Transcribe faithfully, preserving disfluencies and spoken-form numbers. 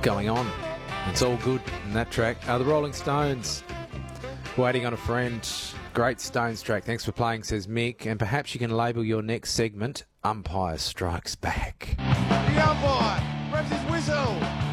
going on. It's all good in that track. Uh, the Rolling Stones, Waiting on a Friend. Great Stones track. Thanks for playing, says Mick. And perhaps you can label your next segment Umpire Strikes Back. The umpire grabs his whistle.